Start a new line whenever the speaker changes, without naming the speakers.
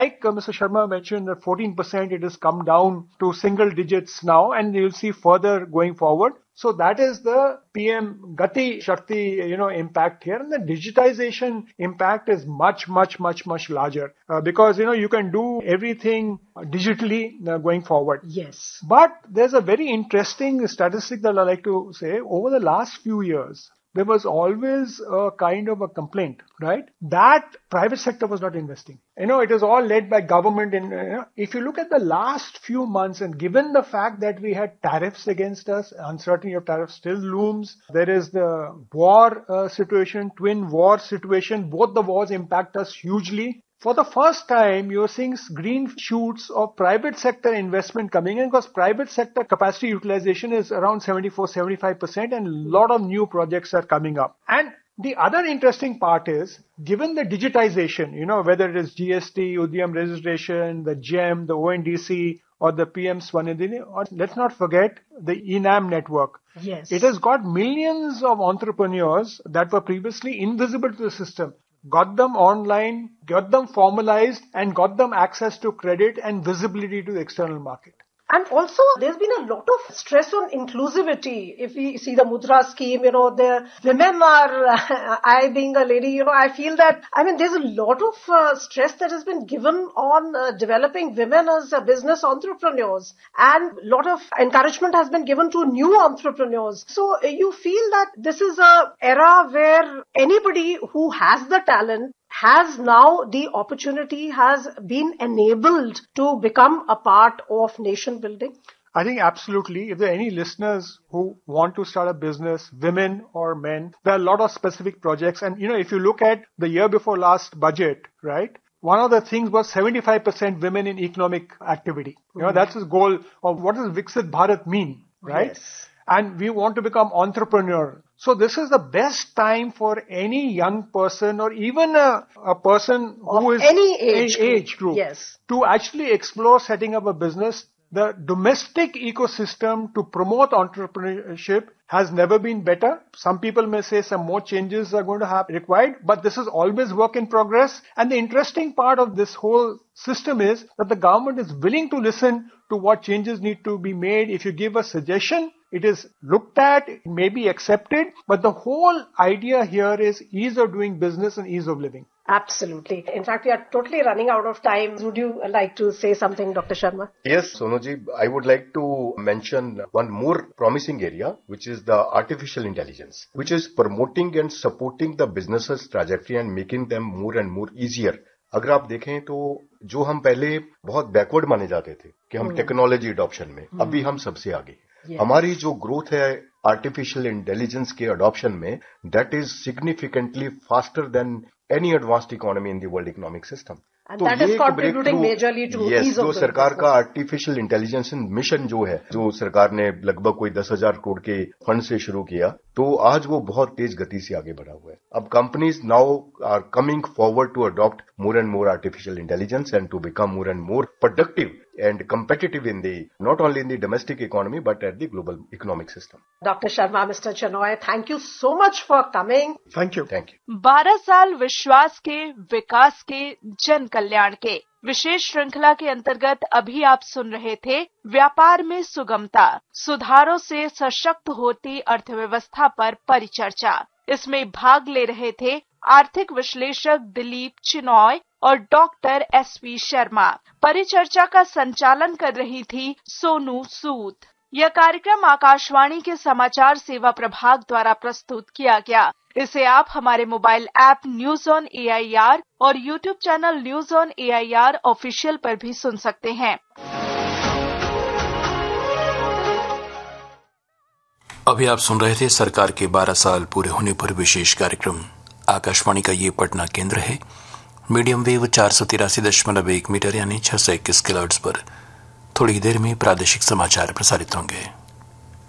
Like Mr. Sharma mentioned, that 14% it has come down to single digits now, and you'll see further going forward. So that is the PM Gati Shakti, impact here. And the digitization impact is much, much, much, much larger because, you can do everything digitally going forward.
Yes.
But there's a very interesting statistic that I like to say. Over the last few years, there was always a kind of a complaint, right? That private sector was not investing. It is all led by government. And if you look at the last few months, and given the fact that we had tariffs against us, uncertainty of tariffs still looms. There is the war situation, twin war situation. Both the wars impact us hugely. For the first time, you're seeing green shoots of private sector investment coming in because private sector capacity utilization is around 74-75% and a lot of new projects are coming up. And the other interesting part is, given the digitization, whether it is GST, Udyam registration, the GEM, the ONDC, or the PM Swanidhi, or let's not forget the ENAM network.
Yes.
It has got millions of entrepreneurs that were previously invisible to the system. Got them online, got them formalized, and got them access to credit and visibility to the external market.
And also, there's been a lot of stress on inclusivity. If we see the Mudra scheme, the women are, I being a lady, I feel that, there's a lot of stress that has been given on developing women as business entrepreneurs. And a lot of encouragement has been given to new entrepreneurs. So you feel that this is an era where anybody who has the talent has now the opportunity, has been enabled to become a part of nation building?
I think absolutely. If there are any listeners who want to start a business, women or men, there are a lot of specific projects. And, if you look at the year before last budget, right, one of the things was 75% women in economic activity. That's his goal of what does Viksit Bharat mean, right?
Yes.
And we want to become entrepreneur. So this is the best time for any young person or even a person who is
any age
group
yes,
to actually explore setting up a business. The domestic ecosystem to promote entrepreneurship has never been better. Some people may say some more changes are going to required, but this is always work in progress. And the interesting part of this whole system is that the government is willing to listen to what changes need to be made. If you give a suggestion, it is looked at, it may be accepted, but the whole idea here is ease of doing business and ease of living.
Absolutely. In fact, we are totally running out of time. Would you like to say something, Dr. Sharma?
Yes, Sonuji, I would like to mention one more promising area, which is the artificial intelligence, which is promoting and supporting the businesses trajectory and making them more and more easier. अगर आप देखें तो जो हम पहले बहुत backward माने जाते थे कि हम टेक्नोलॉजी अडॉप्शन में, अभी हम सबसे आगे हमारी जो ग्रोथ है आर्टिफिशियल इंटेलिजेंस के अडॉप्शन में, that is significantly faster than any advanced economy in the world economic system.
तो ये
जो सरकार का आर्टिफिशियल इंटेलिजेंस मिशन जो सरकार ने लगभग कोई 10,000 करोड़ के फंड से शुरू किया, तो आज वो बहुत तेज गति से आगे बढ़ा हुआ है. अब companies now are coming forward to adopt more and more artificial intelligence and to become more and more productive and competitive in the, not only in the domestic economy, but at the global economic system.
Dr. Sharma, Mr. Chenoy, thank you so much for coming.
Thank you.
Thank you.
12 साल विश्वास के, विकास के, जन कल्याण के विशेष श्रृंखला के अंतर्गत अभी आप सुन रहे थे व्यापार में सुगमता, सुधारों से सशक्त होती अर्थव्यवस्था पर परिचर्चा. इसमें भाग ले रहे थे आर्थिक विश्लेषक दिलीप चिनॉय और डॉक्टर एसपी शर्मा. परिचर्चा का संचालन कर रही थी सोनू सूद. यह कार्यक्रम आकाशवाणी के समाचार सेवा प्रभाग द्वारा प्रस्तुत किया गया. इसे आप हमारे mobile app news on AIR और YouTube channel news on AIR official पर भी सुन सकते हैं.
अभी आप सुन रहे थे सरकार के 12 साल पूरे होने पर विशेष कार्यक्रम. आकाशवाणी का ये पटना केंद्र है. मीडियम वेव 483.1 मीटर यानी 621 किलोहर्ट्ज पर. थोड़ी देर में प्रादेशिक समाचार प्रसारित होंगे.